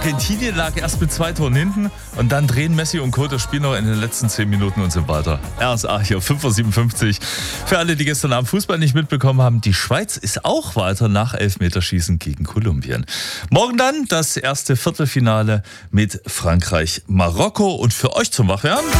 Argentinien lag erst mit 2 Toren hinten und dann drehen Messi und Co. das Spiel noch in den letzten 10 Minuten und sind weiter. RSA hier, 5:57 Uhr. Für alle, die gestern Abend Fußball nicht mitbekommen haben, die Schweiz ist auch weiter nach Elfmeterschießen gegen Kolumbien. Morgen dann das erste Viertelfinale mit Frankreich-Marokko und für euch zum Wachwerden